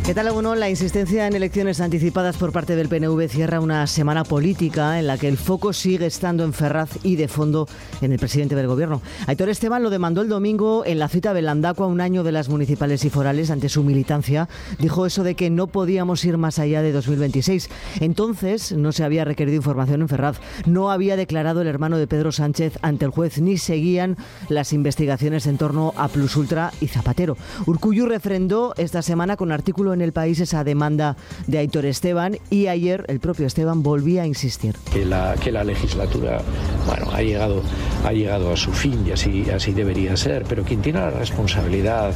¿Qué tal, Eguno? La insistencia en elecciones anticipadas por parte del PNV cierra una semana política en la que el foco sigue estando en Ferraz y de fondo en el presidente del Gobierno. Aitor Esteban lo demandó el domingo en la cita de Landakua, un año de las municipales y forales. Ante su militancia, dijo eso de que no podíamos ir más allá de 2026. Entonces no se había requerido información en Ferraz, no había declarado el hermano de Pedro Sánchez ante el juez, ni seguían las investigaciones en torno a Plus Ultra y Zapatero. Urkullu refrendó esta semana con artículo en El País esa demanda de Aitor Esteban, y ayer el propio Esteban volvía a insistir. Que la legislatura, bueno, ha llegado a su fin y así debería ser, pero quien tiene la responsabilidad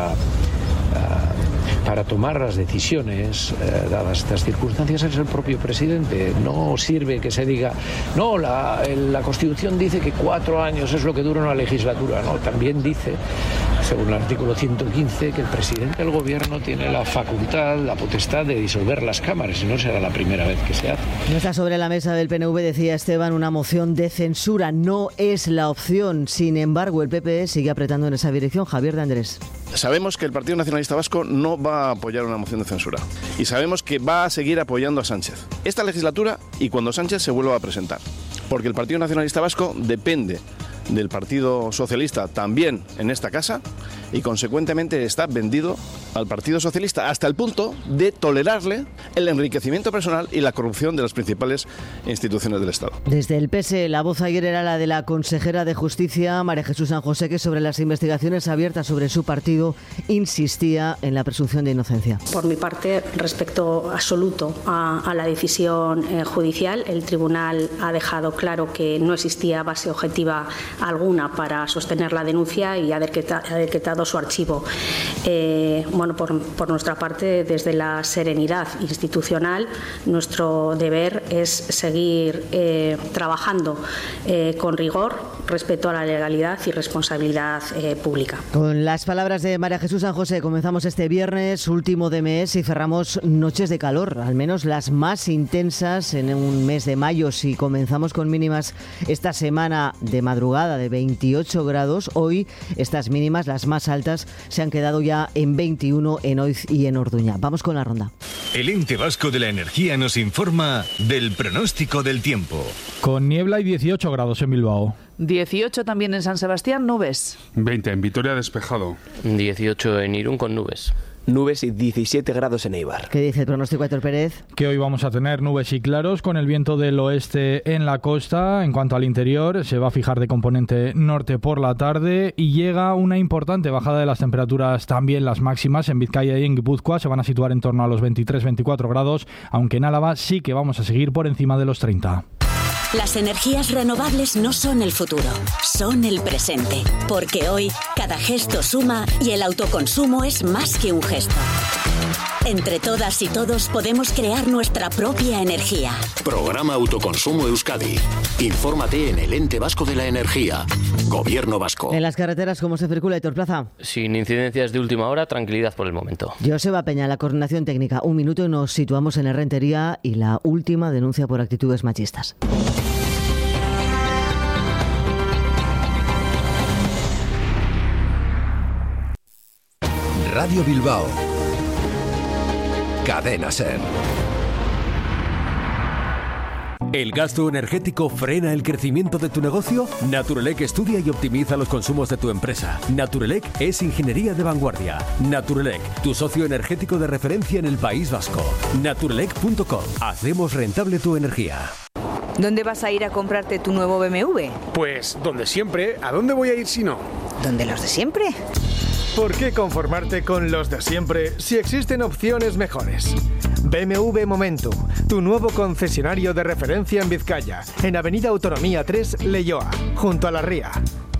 para tomar las decisiones, dadas estas circunstancias, es el propio presidente. No sirve que se diga, no, la Constitución dice que 4 años es lo que dura una legislatura. No, también dice, según el artículo 115, que el presidente del Gobierno tiene la facultad, la potestad de disolver las cámaras, y no será la primera vez que se hace. No está sobre la mesa del PNV, decía Esteban, una moción de censura. No es la opción. Sin embargo, el PP sigue apretando en esa dirección. Javier de Andrés. Sabemos que el Partido Nacionalista Vasco no va a apoyar una moción de censura y sabemos que va a seguir apoyando a Sánchez esta legislatura y cuando Sánchez se vuelva a presentar, porque el Partido Nacionalista Vasco depende del Partido Socialista también en esta casa y consecuentemente está vendido al Partido Socialista hasta el punto de tolerarle el enriquecimiento personal y la corrupción de las principales instituciones del Estado. Desde el PS, la voz ayer era la de la consejera de Justicia, María Jesús San José, que sobre las investigaciones abiertas sobre su partido insistía en la presunción de inocencia. Por mi parte, respeto absoluto a la decisión judicial. El tribunal ha dejado claro que no existía base objetiva alguna para sostener la denuncia y ha decretado su archivo. Por nuestra parte, desde la serenidad institucional, nuestro deber es seguir trabajando con rigor, respeto a la legalidad y responsabilidad pública. Con las palabras de María Jesús San José comenzamos este viernes, último de mes, y cerramos noches de calor, al menos las más intensas en un mes de mayo. Si comenzamos con mínimas esta semana de madrugada de 28 grados, hoy estas mínimas, las más altas, se han quedado ya en 21 en Oiz y en Orduña. Vamos con la ronda. El Ente Vasco de la Energía nos informa del pronóstico del tiempo. Con niebla y 18 grados en Bilbao. 18 también en San Sebastián, nubes. 20 en Vitoria, despejado. 18 en Irún con nubes. Nubes y 17 grados en Eibar. ¿Qué dice el pronóstico, Aitor Pérez? Que hoy vamos a tener nubes y claros con el viento del oeste en la costa. En cuanto al interior, se va a fijar de componente norte por la tarde y llega una importante bajada de las temperaturas, también las máximas. En Vizcaya y en Guipúzcoa se van a situar en torno a los 23-24 grados, aunque en Álava sí que vamos a seguir por encima de los 30. Las energías renovables no son el futuro, son el presente. Porque hoy cada gesto suma y el autoconsumo es más que un gesto. Entre todas y todos podemos crear nuestra propia energía. Programa Autoconsumo Euskadi. Infórmate en el Ente Vasco de la Energía. Gobierno Vasco. En las carreteras, ¿cómo se circula, Aitor Plaza? Sin incidencias de última hora, tranquilidad por el momento. Joseba Peña, la coordinación técnica. Un minuto y nos situamos en Errentería y la última denuncia por actitudes machistas. Radio Bilbao. Cadena SER. ¿El gasto energético frena el crecimiento de tu negocio? Naturelec estudia y optimiza los consumos de tu empresa. Naturelec es ingeniería de vanguardia. Naturelec, tu socio energético de referencia en el País Vasco. Naturelec.com. Hacemos rentable tu energía. ¿Dónde vas a ir a comprarte tu nuevo BMW? Pues donde siempre. ¿A dónde voy a ir si no? ¿Dónde los de siempre? ¿Por qué conformarte con los de siempre si existen opciones mejores? BMW Momentum, tu nuevo concesionario de referencia en Vizcaya, en Avenida Autonomía 3, Leioa, junto a la Ría.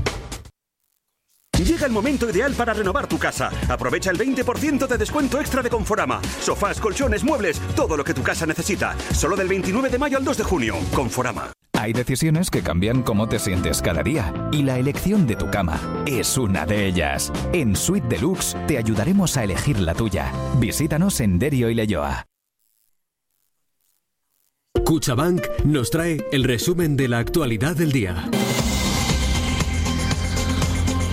Llega el momento ideal para renovar tu casa. Aprovecha el 20% de descuento extra de Conforama. Sofás, colchones, muebles, todo lo que tu casa necesita. Solo del 29 de mayo al 2 de junio. Conforama. Hay decisiones que cambian cómo te sientes cada día. Y la elección de tu cama es una de ellas. En Suite Deluxe te ayudaremos a elegir la tuya. Visítanos en Derio y Leioa. Cuchabank nos trae el resumen de la actualidad del día.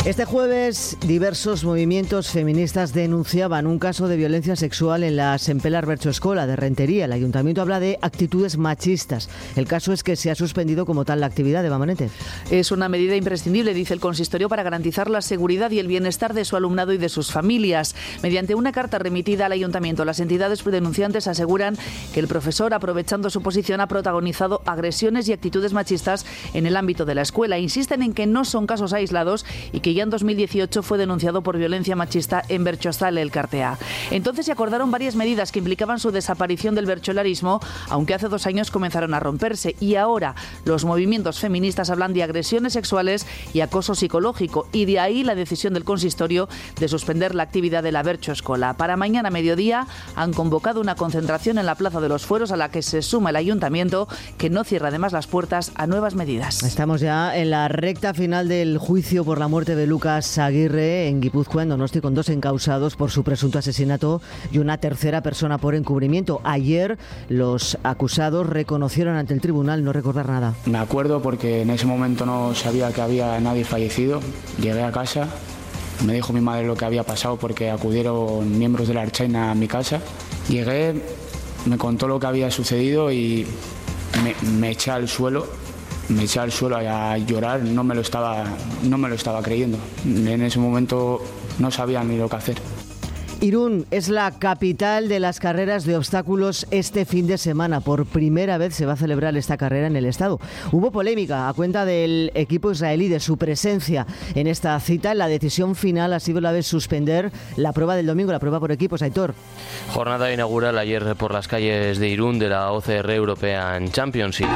Este jueves, diversos movimientos feministas denunciaban un caso de violencia sexual en la Sempelar Bertxoeskola de Rentería. El ayuntamiento habla de actitudes machistas. El caso es que se ha suspendido como tal la actividad de Mamonete. Es una medida imprescindible, dice el consistorio, para garantizar la seguridad y el bienestar de su alumnado y de sus familias. Mediante una carta remitida al ayuntamiento, las entidades denunciantes aseguran que el profesor, aprovechando su posición, ha protagonizado agresiones y actitudes machistas en el ámbito de la escuela. Insisten en que no son casos aislados y que ya en 2018 fue denunciado por violencia machista en Bertxozal Elkartea. Entonces se acordaron varias medidas que implicaban su desaparición del bertsolarismo, aunque hace 2 años comenzaron a romperse, y ahora los movimientos feministas hablan de agresiones sexuales y acoso psicológico, y de ahí la decisión del consistorio de suspender la actividad de la Bertxoeskola. Para mañana mediodía han convocado una concentración en la Plaza de los Fueros, a la que se suma el ayuntamiento, que no cierra además las puertas a nuevas medidas. Estamos ya en la recta final del juicio por la muerte de Lucas Aguirre en Guipúzcoa, en Donosti, con 2 encausados por su presunto asesinato y una tercera persona por encubrimiento. Ayer los acusados reconocieron ante el tribunal no recordar nada. Me acuerdo porque en ese momento no sabía que había nadie fallecido. Llegué a casa, me dijo mi madre lo que había pasado porque acudieron miembros de la Ertzaintza a mi casa. Llegué, me contó lo que había sucedido y me eché al suelo. Me eché al suelo a llorar, no me lo estaba creyendo. En ese momento no sabía ni lo que hacer. Irún es la capital de las carreras de obstáculos este fin de semana. Por primera vez se va a celebrar esta carrera en el estado. Hubo polémica a cuenta del equipo israelí, de su presencia en esta cita. La decisión final ha sido la de suspender la prueba del domingo, la prueba por equipos. Aitor. Jornada inaugural ayer por las calles de Irún de la OCR European Championship.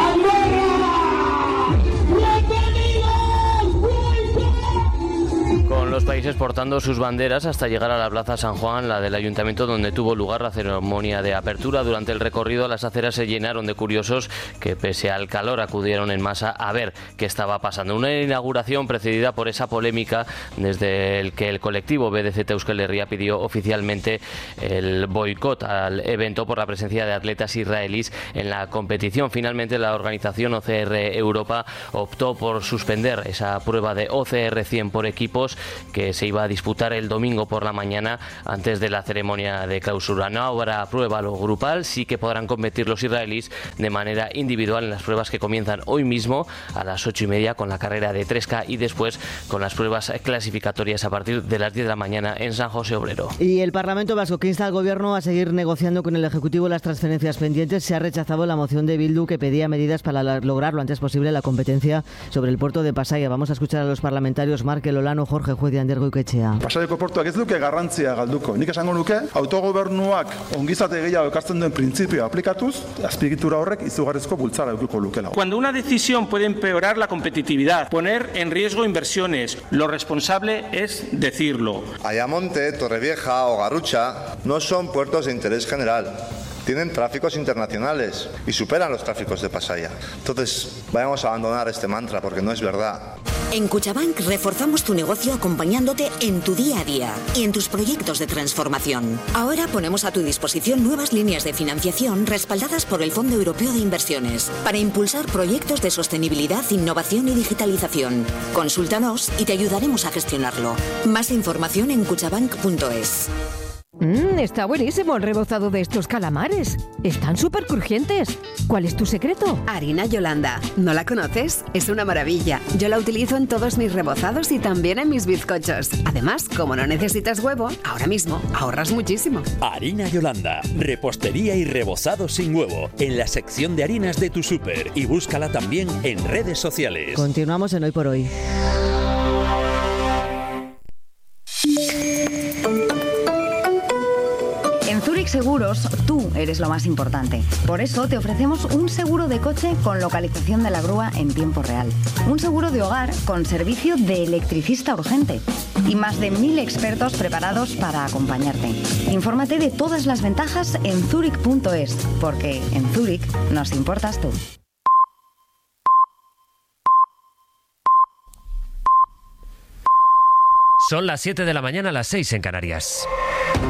Con los países portando sus banderas hasta llegar a la Plaza San Juan, la del Ayuntamiento, donde tuvo lugar la ceremonia de apertura. Durante el recorrido las aceras se llenaron de curiosos que, pese al calor, acudieron en masa a ver qué estaba pasando. Una inauguración precedida por esa polémica desde el que el colectivo BDZ Euskal Herria pidió oficialmente el boicot al evento por la presencia de atletas israelíes en la competición. Finalmente, la organización OCR Europa optó por suspender esa prueba de OCR 100 por equipos que se iba a disputar el domingo por la mañana antes de la ceremonia de clausura. No habrá prueba a lo grupal, sí que podrán competir los israelíes de manera individual en las pruebas que comienzan hoy mismo a las 8:30 con la carrera de 3K y después con las pruebas clasificatorias a partir de las 10 de la mañana en San José Obrero. Y el Parlamento Vasco, que insta al Gobierno a seguir negociando con el Ejecutivo las transferencias pendientes. Se ha rechazado la moción de Bildu que pedía medidas para lograr lo antes posible la competencia sobre el puerto de Pasaia. Vamos a escuchar a los parlamentarios Markel Olano, Jorge Juez de Andergo Iketxea. Pasaiako portuak ez duke garrantzia galduko. Nik esango nuke, autogobernuak ongizate gehiago ekartzen duen printzipioa aplikatuz, azpiegitura horrek izugarrizko bultzara edukiko lukela. Cuando una decisión puede empeorar la competitividad, poner en riesgo inversiones, lo responsable es decirlo. Ayamonte, Torrevieja o Garrucha no son puertos de interés general. Tienen tráficos internacionales y superan los tráficos de Pasaia. Entonces, vayamos a abandonar este mantra porque no es verdad. En Cuchabank reforzamos tu negocio acompañándote en tu día a día y en tus proyectos de transformación. Ahora ponemos a tu disposición nuevas líneas de financiación respaldadas por el Fondo Europeo de Inversiones para impulsar proyectos de sostenibilidad, innovación y digitalización. Consúltanos y te ayudaremos a gestionarlo. Más información en cuchabank.es. Está buenísimo el rebozado de estos calamares. Están súper crujientes. ¿Cuál es tu secreto? Harina Yolanda. ¿No la conoces? Es una maravilla. Yo la utilizo en todos mis rebozados y también en mis bizcochos. Además, como no necesitas huevo, ahora mismo ahorras muchísimo. Harina Yolanda. Repostería y rebozado sin huevo. En la sección de harinas de tu súper. Y búscala también en redes sociales. Continuamos en Hoy por Hoy. En Zurich Seguros, tú eres lo más importante. Por eso te ofrecemos un seguro de coche con localización de la grúa en tiempo real. Un seguro de hogar con servicio de electricista urgente. Y más de 1000 expertos preparados para acompañarte. Infórmate de todas las ventajas en zurich.es, porque en Zurich nos importas tú. Son las 7 de la mañana, las 6 en Canarias.